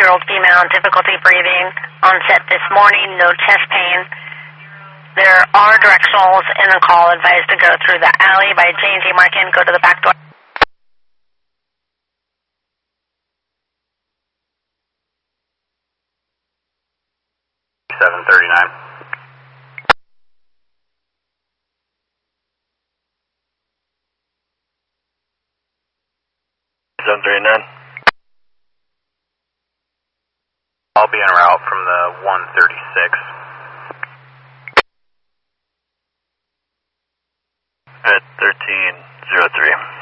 year-old female, difficulty breathing, onset this morning, no chest pain. There are directionals in the call, advised to go through the alley by J&J Markin, go to the back door. I'll be en route from the 136. At 1303.